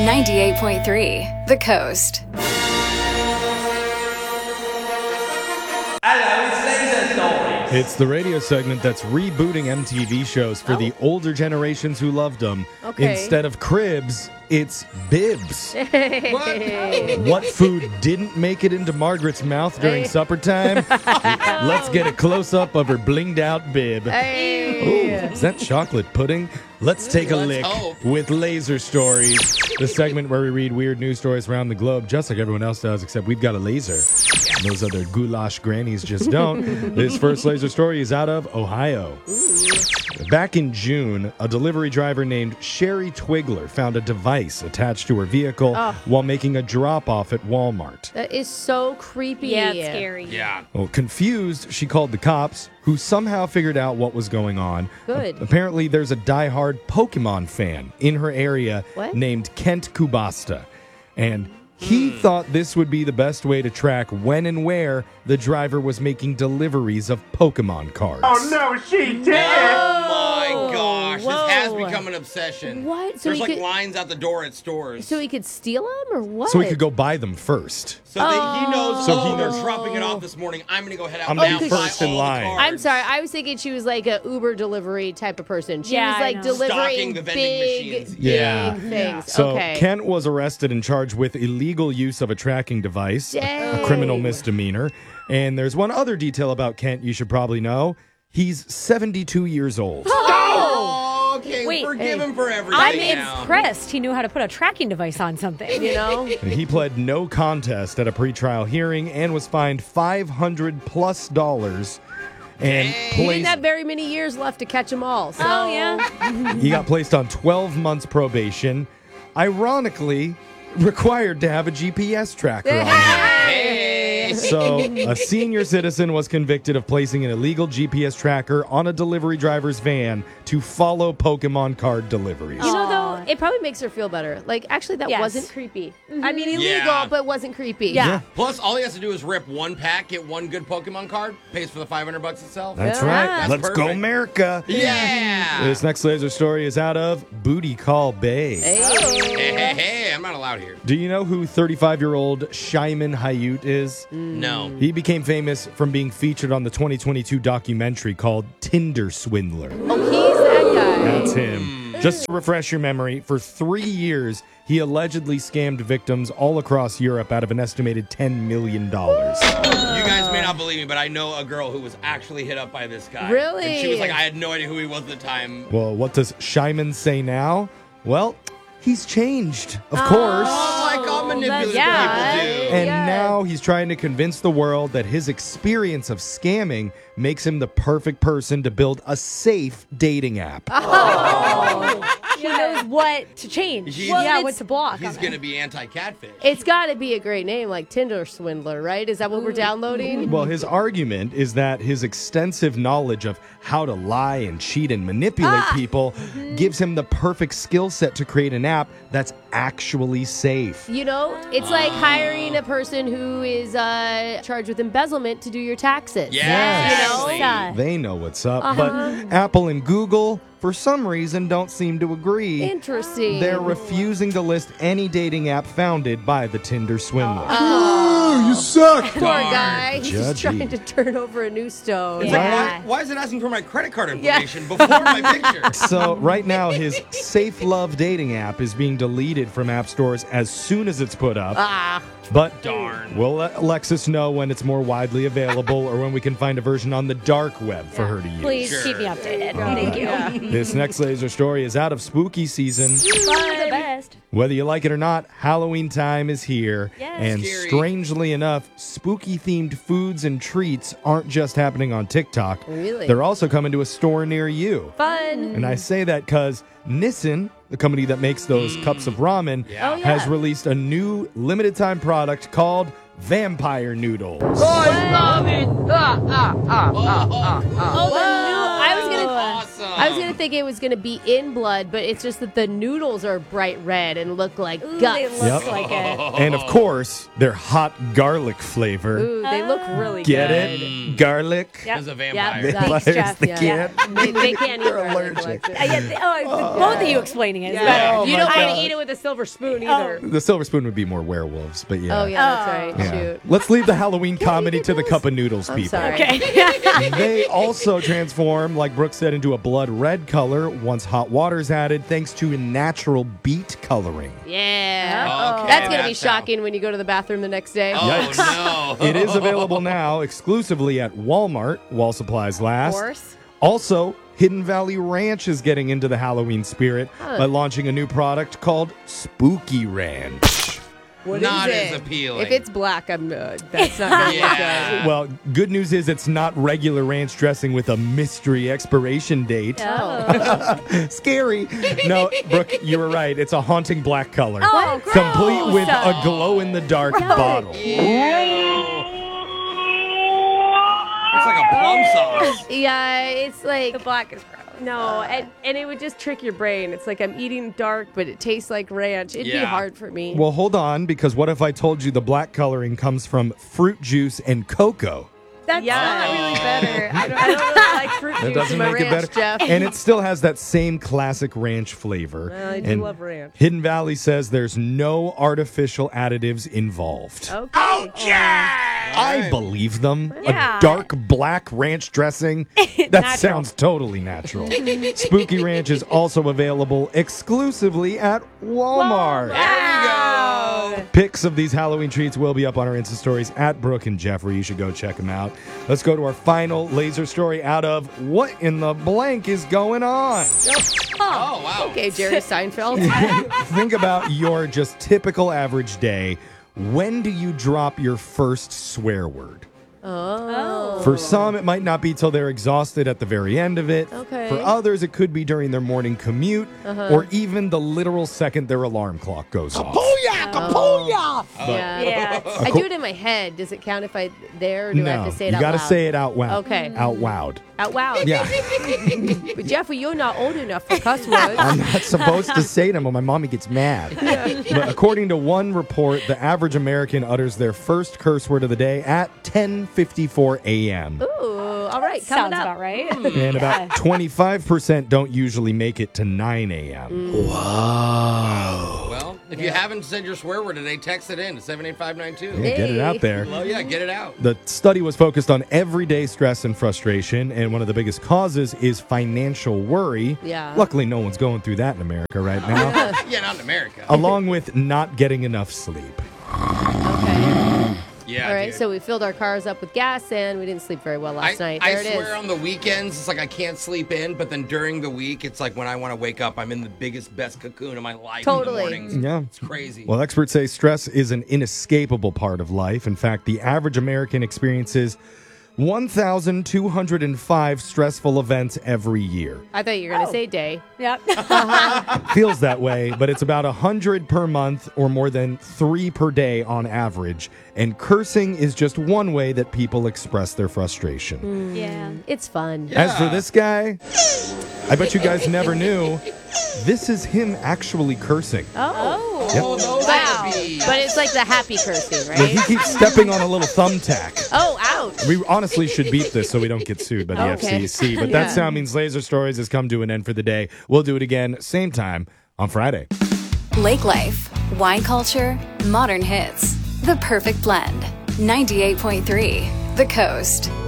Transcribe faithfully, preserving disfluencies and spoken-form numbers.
ninety-eight point three, The Coast. It's the radio segment that's rebooting M T V shows for oh. the older generations who loved them. Okay. Instead of Cribs, it's Bibs. Hey. What food didn't make it into Margaret's mouth during Hey. supper time? Let's get a close-up of her blinged-out bib. Hey. Ooh, is that chocolate pudding? Let's take a Let's lick hope. with Laser Stories, the segment where we read weird news stories around the globe, just like everyone else does, except we've got a laser. And those other goulash grannies just don't. This first laser story is out of Ohio. Back in June, a delivery driver named Sherry Twigler found a device attached to her vehicle Oh. while making a drop-off at Walmart. That is so creepy. Yeah, it's scary. Yeah. Well, confused, she called the cops, who somehow figured out what was going on. Good. A- apparently, there's a diehard Pokemon fan in her area What? named Kent Kubasta. And he Hmm. thought this would be the best way to track when and where the driver was making deliveries of Pokemon cards. Oh no, she did! Oh my gosh, Whoa. this has become an obsession. What? So There's he like could- lines out the door at stores. So he could steal them or what? So he could go buy them first. So that he knows, So oh, he knows- they're dropping it off this morning. I'm going to go head out I'm now gonna and be buy first in all the line. cards. I'm sorry. I was thinking she was like a Uber delivery type of person. She Yeah, was I like know. delivering Stocking the vending big, machines. big Yeah. things. So okay. Kent was arrested and charged with illegal use of a tracking device, a Dang. criminal misdemeanor. And there's one other detail about Kent you should probably know. He's seventy-two years old. Oh, okay, Wait, forgive hey. him for everything I'm now. impressed he knew how to put a tracking device on something. You know? He pled no contest at a pretrial hearing and was fined five hundred plus dollars. And He didn't placed, have very many years left to catch them all. So. Oh, yeah. he got placed on twelve months probation. Ironically, required to have a G P S tracker on him. Hey. So, a senior citizen was convicted of placing an illegal G P S tracker on a delivery driver's van to follow Pokemon card deliveries. You know, though, it probably makes her feel better. Like, actually, that Yes. wasn't creepy. I mean, illegal, Yeah. but wasn't creepy. Yeah. Plus, all he has to do is rip one pack, get one good Pokemon card, pays for the five hundred bucks itself. That's Yeah. right. That's Let's go, perfect. America. Yeah. This next laser story is out of Booty Call Bay. Hey, hey, hey, I'm not allowed here. Do you know who thirty-five-year-old Shimon Hayut is? No. He became famous from being featured on the twenty twenty-two documentary called Tinder Swindler. Oh, he's that guy. That's him. Just to refresh your memory, for three years, he allegedly scammed victims all across Europe out of an estimated ten million dollars. You guys may not believe me, but I know a girl who was actually hit up by this guy. Really? And she was like, I had no idea who he was at the time. Well, what does Shimon say now? Well, he's changed, of course. Oh, like all manipulative yeah. people do. And Yeah. now he's trying to convince the world that his experience of scamming makes him the perfect person to build a safe dating app. He knows what to change. He's- yeah, Well, what it's- to block. He's on going to it. be anti-catfish. It's got to be a great name, like Tinder Swindler, right? Is that what we're downloading? Well, his argument is that his extensive knowledge of how to lie and cheat and manipulate people gives him the perfect skill set to create an app that's actually safe. You know, it's like hiring a person who is uh, charged with embezzlement to do your taxes. Yeah. You know? Exactly. Uh, They know what's up, Uh-huh. but Apple and Google, for some reason, don't seem to agree. Interesting. They're refusing to list any dating app founded by the Tinder swindler. Oh, you suck! poor guy. He's just Judgy. trying to turn over a new stone. It's like, Yeah. why, why is it asking for my credit card information before my picture? So right now, his Safe Love dating app is being deleted from app stores as soon as it's put up. Ah. But Darn. we'll let Alexis know when it's more widely available or when we can find a version on the dark web for her to use. Please Sure. keep me updated. Thank you. Yeah. This next laser story is out of spooky season. The best. Whether you like it or not, Halloween time is here. Yes. And Scary. strangely enough, spooky themed foods and treats aren't just happening on TikTok. Really? They're also coming to a store near you. Fun. And I say that because Nissin, the company that makes those cups of ramen, Yeah. Oh, yeah. has released a new limited time product called Vampire Noodles. Oh, the new. I was gonna. Awesome. I was gonna didn't think it was going to be in blood, but it's just that the noodles are bright red and look like Ooh, guts. they look Yep. like it. And of course, their hot garlic flavor. Ooh, they look really Get good. it? Garlic. Yep. There's a Yep, vampire. that- Thanks, There's Jeff. the Yeah. kid. They, they can't eat They're garlic, allergic. Alexis. Uh, yeah, th- oh, both of you explaining it is Yeah. better. Oh, you my don't want God. to eat it with a silver spoon Oh. either. The silver spoon would be more werewolves, but yeah. Oh, yeah, that's Oh. right. Yeah. Shoot. Let's leave the Halloween comedy to the cup of noodles I'm people. sorry. Okay. They also transform, like Brooke said, into a blood red color once hot water's added, thanks to a natural beet coloring. Yeah. Okay, That's going to be that's how. shocking when you go to the bathroom the next day. Oh, no. It is available now exclusively at Walmart while supplies last. Of course. Also, Hidden Valley Ranch is getting into the Halloween spirit Huh. by launching a new product called Spooky Ranch. What Not is as it? appealing. If it's black, I'm uh, that's not going to Yeah. look good. Well, good news is it's not regular ranch dressing with a mystery expiration date. Oh. Scary. No, Brooke, you were right. It's a haunting black color. Oh, gross. Complete with a glow-in-the-dark bottle. It's like a plum sauce. Yeah, it's like The black is gross. no, and, and it would just trick your brain. It's like I'm eating dark, but it tastes like ranch. It'd be Yeah. hard for me. Well, hold on, because what if I told you the black coloring comes from fruit juice and cocoa? That's yeah, not really better. I don't, I don't really like fruit That juice doesn't in my make it ranch, better. Jeff. And it still has that same classic ranch flavor. Well, I do And love ranch. Hidden Valley says there's no artificial additives involved. Okay. I believe them. Yeah. A dark black ranch dressing. That Natural. sounds totally natural. Spooky Ranch is also available exclusively at Walmart. Wow. Pics of these Halloween treats will be up on our Insta stories at Brooke and Jeffrey. You should go check them out. Let's go to our final laser story out of What in the Blank is Going On? Oh, wow. Okay, Jerry Seinfeld. Think about your just typical average day. When do you drop your first swear word? Oh. For some, it might not be till they're exhausted at the very end of it. Okay. For others, it could be during their morning commute or even the literal second their alarm clock goes off. Yeah. Yeah. I do it in my head. Does it count if I there, or do I No, have to say it you out gotta loud? say it out loud. Okay. Out loud. Out loud. Yeah. But Jeffrey, you're not old enough for cuss words. I'm not supposed to say them or my mommy gets mad. But according to one report, the average American utters their first curse word of the day at ten fifty-four a.m. Ooh, all right, coming Sounds up. about right. And about twenty-five percent don't usually make it to nine a.m. Well, if you haven't said your swear word today, text it in to seven eight five nine two. Yeah, get it out there. Oh, yeah, get it out. The study was focused on everyday stress and frustration, and one of the biggest causes is financial worry. Yeah. Luckily, no one's going through that in America right now, Yeah, not in America. along with not getting enough sleep. Okay. Yeah, All right, dude. so we filled our cars up with gas and we didn't sleep very well last I, night. I There it swear is. on the weekends, it's like I can't sleep in, but then during the week, it's like when I want to wake up, I'm in the biggest, best cocoon of my life Totally. in the mornings. Yeah. It's crazy. Well, experts say stress is an inescapable part of life. In fact, the average American experiences one thousand two hundred five stressful events every year. I thought you were going to Oh. say day. Yep. Feels that way, but it's about one hundred per month or more than three per day on average. And cursing is just one way that people express their frustration. Yeah. It's fun. As for this guy, I bet you guys never knew. This is him actually cursing. Oh. oh, those Wow. babies. But it's like the happy cursing, But he right? keeps stepping on a little thumbtack. Oh, ouch. We honestly should beat this so we don't get sued by the Okay. F C C. But Yeah. that sound means Laser Stories has come to an end for the day. We'll do it again, same time on Friday. Lake life, wine culture, modern hits. The perfect blend. ninety-eight point three The Coast.